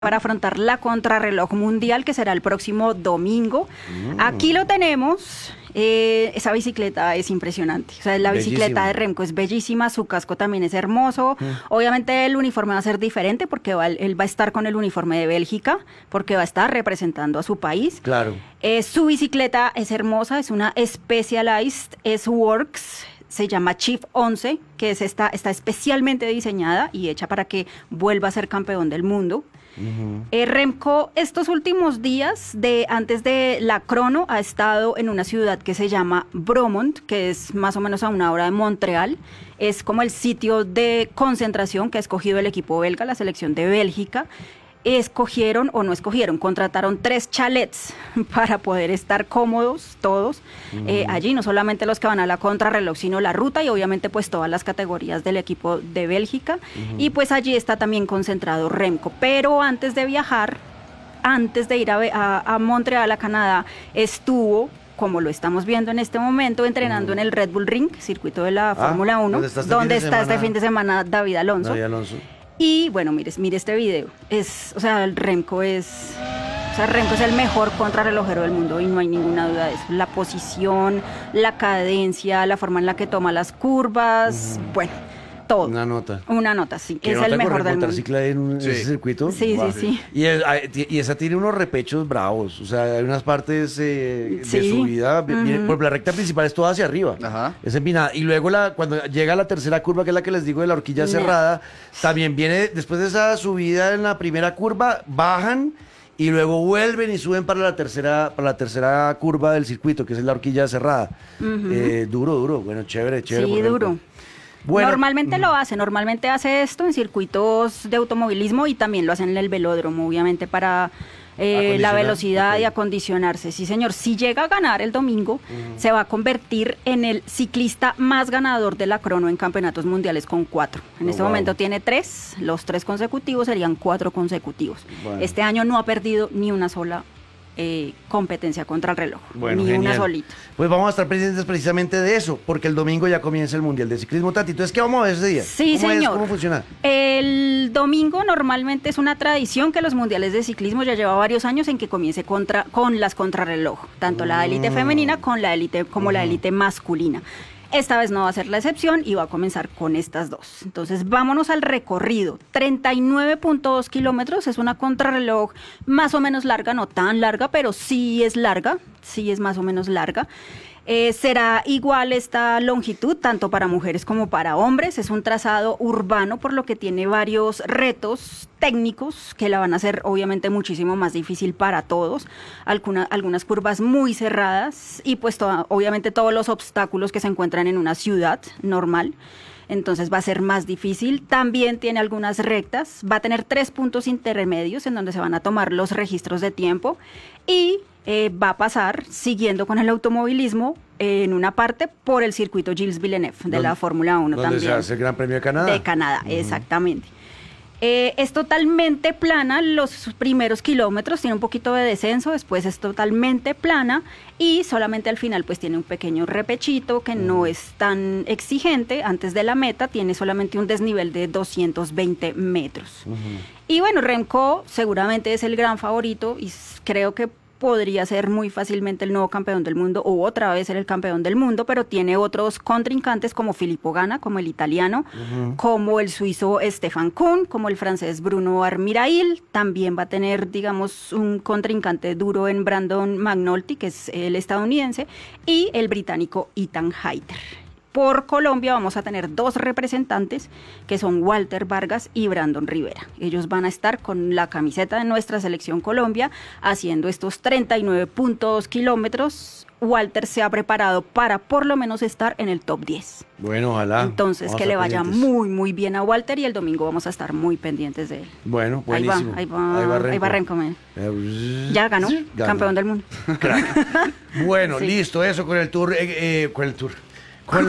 para afrontar la contrarreloj mundial que será el próximo domingo. Aquí lo tenemos. Esa bicicleta es impresionante. O sea, la bicicleta de Remco es bellísima, su casco también es hermoso. Obviamente el uniforme va a ser diferente porque él va a estar con el uniforme de Bélgica, porque va a estar representando a su país. Claro. Su bicicleta es hermosa, es una Specialized S-Works. Se llama Chief 11, que está especialmente diseñada y hecha para que vuelva a ser campeón del mundo. Remco estos últimos días antes de la crono ha estado en una ciudad que se llama Bromont, que es más o menos a una hora de Montreal. Es como el sitio de concentración que ha escogido el equipo belga, la selección de Bélgica. Contrataron 3 chalets para poder estar cómodos todos allí, no solamente los que van a la contrarreloj, sino la ruta y obviamente pues todas las categorías del equipo de Bélgica. Y pues allí está también concentrado Remco, pero antes de viajar, antes de ir a Montreal, a Canadá, estuvo, como lo estamos viendo en este momento, entrenando en el Red Bull Ring, circuito de la Fórmula 1, donde está este fin de semana David Alonso. Y bueno, mire este video. Remco es el mejor contrarrelojero del mundo y no hay ninguna duda de eso. La posición, la cadencia, la forma en la que toma las curvas, bueno, todo. Una nota, sí. Es el mejor del mundo. En ese circuito. Sí. Y esa tiene unos repechos bravos. O sea, hay unas partes de subida. Por la recta principal es toda hacia arriba. Ajá. Es empinada. Y luego cuando llega a la tercera curva, que es la que les digo de la horquilla cerrada, también viene, después de esa subida en la primera curva, bajan y luego vuelven y suben para la tercera curva del circuito, que es la horquilla cerrada. Duro. Bueno, chévere. Sí, duro. Bueno, normalmente hace esto en circuitos de automovilismo y también lo hacen en el velódromo, obviamente para la velocidad y acondicionarse. Sí, señor, si llega a ganar el domingo, se va a convertir en el ciclista más ganador de la crono en campeonatos mundiales con 4. En este momento tiene 3, los 3 consecutivos serían 4 consecutivos. Bueno. Este año no ha perdido ni una sola competencia contra el reloj, ni genial. Una solita. Pues vamos a estar pendientes precisamente de eso, porque el domingo ya comienza el Mundial de Ciclismo, Tati. Entonces, ¿qué vamos a ver ese día? Sí, señor. ¿Cómo funciona? El domingo normalmente es una tradición que los Mundiales de Ciclismo ya lleva varios años en que comience con las contrarreloj, tanto la élite femenina como la élite masculina. Esta vez no va a ser la excepción y va a comenzar con estas dos. Entonces, vámonos al recorrido. 39.2 kilómetros, es una contrarreloj más o menos larga, no tan larga, pero sí es larga, sí es más o menos larga. Será igual esta longitud, tanto para mujeres como para hombres. Es un trazado urbano, por lo que tiene varios retos técnicos que la van a hacer obviamente muchísimo más difícil para todos. Algunas curvas muy cerradas y pues obviamente todos los obstáculos que se encuentran en una ciudad normal. Entonces va a ser más difícil. También tiene algunas rectas. Va a tener 3 puntos intermedios en donde se van a tomar los registros de tiempo y va a pasar, siguiendo con el automovilismo, en una parte por el circuito Gilles Villeneuve de la Fórmula 1 también. ¿Dónde se hace el Gran Premio de Canadá? De Canadá, exactamente. Es totalmente plana los primeros kilómetros, tiene un poquito de descenso, después es totalmente plana y solamente al final pues tiene un pequeño repechito que no es tan exigente. Antes de la meta tiene solamente un desnivel de 220 metros. Y bueno, Remco seguramente es el gran favorito y creo que podría ser muy fácilmente el nuevo campeón del mundo o otra vez ser el campeón del mundo, pero tiene otros contrincantes como Filippo Ganna, como el italiano, como el suizo Stefan Kuhn, como el francés Bruno Armirail. También va a tener, digamos, un contrincante duro en Brandon McNulty, que es el estadounidense, y el británico Ethan Hayter. Por Colombia vamos a tener 2 representantes que son Walter Vargas y Brandon Rivera. Ellos van a estar con la camiseta de nuestra selección Colombia haciendo estos 39.2 kilómetros. Walter se ha preparado para por lo menos estar en el top 10. Bueno, ojalá. Entonces que le vaya muy bien a Walter y el domingo vamos a estar muy pendientes de él. Bueno, buenísimo. Ahí va Remco. Ya ganó, campeón del mundo. Crack. Bueno, sí. Listo, eso con el tour. Con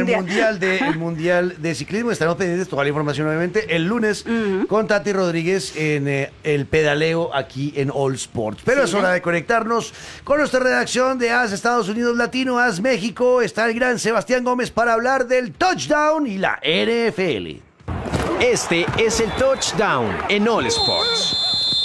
el Mundial de Ciclismo. Estaremos pendientes, toda la información obviamente el lunes con Tati Rodríguez en el pedaleo aquí en All Sports. Pero es hora de conectarnos con nuestra redacción de AS Estados Unidos Latino, AS México. Está el gran Sebastián Gómez para hablar del touchdown y la NFL. Este es el touchdown en All Sports.